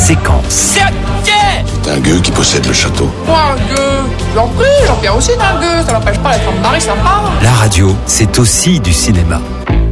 séquence. C'est un gueux qui possède le château. Moi, un gueux, j'en prie, Jean-Pierre aussi est un gueux, ça n'empêche pas d'être un mari sympa. La radio, c'est aussi du cinéma.